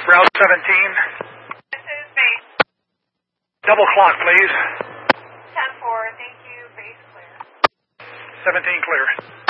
Route 17. This is base. Double clock, please. 10-4, thank you, base clear. 17 clear.